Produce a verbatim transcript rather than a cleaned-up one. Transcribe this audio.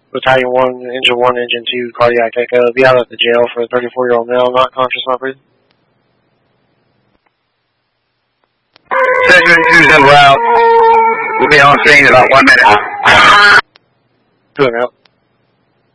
Battalion one, Engine one, Engine two, Cardiac Echo. Be out at the jail for a thirty-four-year-old male, not conscious, not breathing. Segment two's en route. We'll be on scene in about one minute. Two and out.